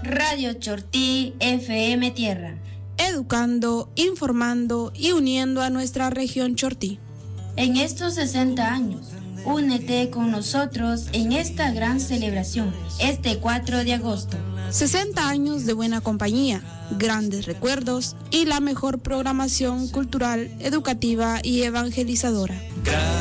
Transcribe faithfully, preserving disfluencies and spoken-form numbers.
Radio Chortí F M Tierra. Educando, informando y uniendo a nuestra región Chortí. En estos sesenta años, únete con nosotros en esta gran celebración, este cuatro de agosto. sesenta años de buena compañía, grandes recuerdos y la mejor programación cultural, educativa y evangelizadora.